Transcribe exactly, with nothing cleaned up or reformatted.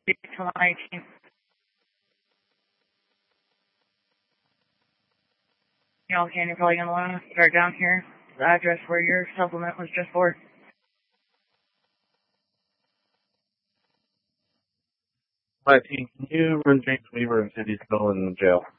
till nineteen. You know, Canyon, probably gonna want to start down here. The address where your supplement was just for. nineteen, can you run James Weaver and Cindy still in jail?